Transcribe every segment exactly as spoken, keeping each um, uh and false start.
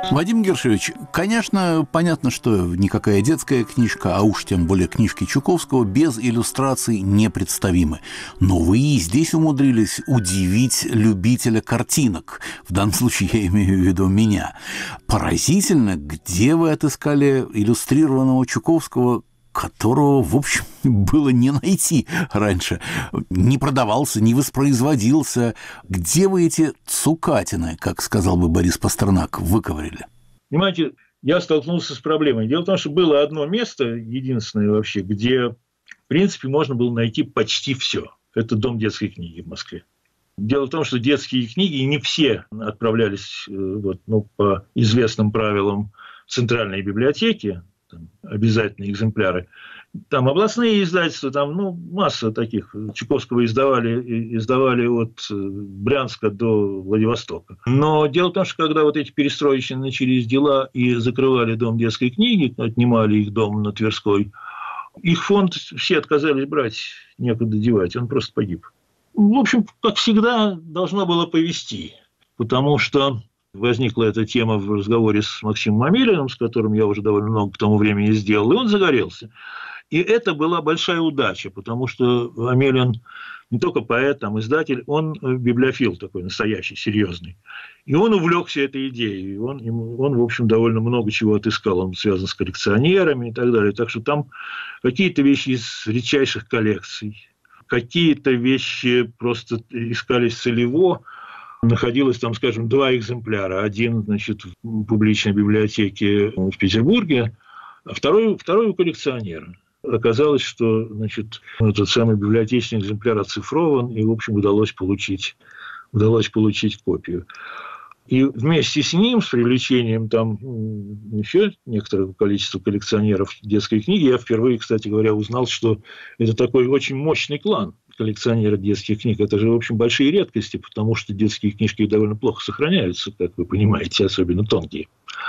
Вадим Гершевич, конечно, понятно, что никакая детская книжка, а уж тем более книжки Чуковского, без иллюстраций непредставимы. Но вы и здесь умудрились удивить любителя картинок. В данном случае я имею в виду меня. Поразительно, где вы отыскали иллюстрированного Чуковского, которого, в общем, было не найти раньше. Не продавался, не воспроизводился. Где вы эти цукатины, как сказал бы Борис Пастернак, выковырили? Понимаете, я столкнулся с проблемой. Дело в том, что было одно место, единственное вообще, где, в принципе, можно было найти почти все. Это Дом детской книги в Москве. Дело в том, что детские книги не все отправлялись вот, ну, по известным правилам в центральной библиотеке, там, обязательные экземпляры. Там областные издательства, там ну, масса таких. Чуковского издавали, издавали от Брянска до Владивостока. Но дело в том, что когда вот эти перестроечные начались дела и закрывали Дом детской книги, отнимали их дом на Тверской, их фонд все отказались брать, некуда девать, он просто погиб. В общем, как всегда, должно было повести, потому что возникла эта тема в разговоре с Максимом Амелиным, с которым я уже довольно много к тому времени сделал, и он загорелся. И это была большая удача, потому что Амелин не только поэт, там, издатель, он библиофил такой настоящий, серьезный. И он увлекся этой идеей. Он, он, в общем, довольно много чего отыскал. Он связан с коллекционерами и так далее. Так что там какие-то вещи из редчайших коллекций, какие-то вещи просто искались целево. Находилось там, скажем, два экземпляра. Один, значит, в публичной библиотеке в Петербурге, а второй, второй у коллекционера. Оказалось, что, значит, этот самый библиотечный экземпляр оцифрован, и, в общем, удалось получить, удалось получить копию. И вместе с ним, с привлечением там еще некоторого количества коллекционеров детской книги, я впервые, кстати говоря, узнал, что это такой очень мощный клан коллекционеров детских книг. Это же, в общем, большие редкости, потому что детские книжки довольно плохо сохраняются, как вы понимаете, особенно тонкие.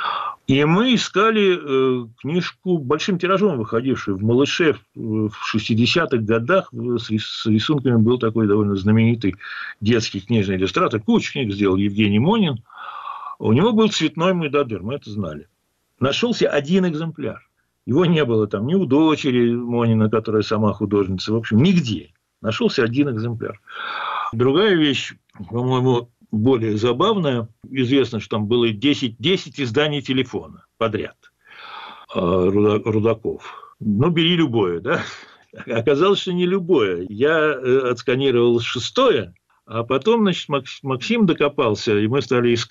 И мы искали э, книжку большим тиражом, выходившую в «Малыше» в шестидесятых годах. С, рис, с рисунками был такой довольно знаменитый детский книжный иллюстратор. Кучу книг сделал Евгений Монин. У него был цветной Мойдодыр, мы это знали. Нашелся один экземпляр. Его не было там ни у дочери Монина, которая сама художница, в общем, нигде. Нашелся один экземпляр. Другая вещь, по-моему, более забавная. Известно, что там было десять, десять изданий телефона подряд Рудаков. Ну, бери любое, да? Оказалось, что не любое. Я отсканировал шестое, а потом, значит, Максим докопался, и мы стали искать.